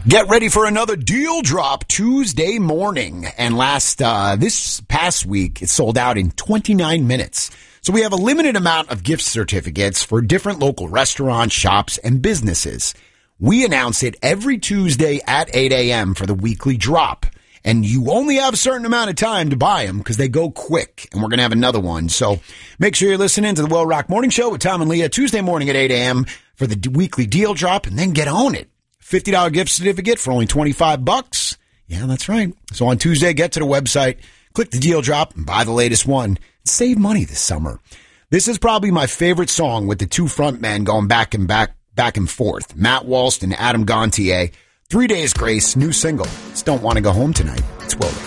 Get ready for another deal drop Tuesday morning. And this past week, it sold out in 29 minutes. So we have a limited amount of gift certificates for different local restaurants, shops, and businesses. We announce it every Tuesday at 8 a.m. for the weekly drop. And you only have a certain amount of time to buy them because they go quick. And we're going to have another one. So make sure you're listening to the Well Rock Morning Show with Tom and Leah Tuesday morning at 8 a.m. for the weekly deal drop, and then get on it. $50 gift certificate for only $25. Yeah, that's right. So on Tuesday, get to the website, click the deal drop, and buy the latest one. And save money this summer. This is probably my favorite song with the two front men going back and forth. Matt Walsh and Adam Gontier. 3 Days Grace, new single. Just don't want to go home tonight. It's Will Rock.